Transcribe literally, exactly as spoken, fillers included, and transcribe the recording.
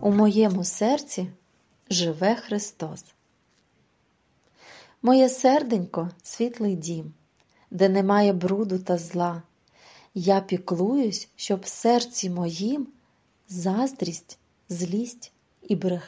У моєму серці живе Христос. Моє серденько – світлий дім, де немає бруду та зла. Я піклуюсь, щоб в серці моїм заздрість, злість і брехня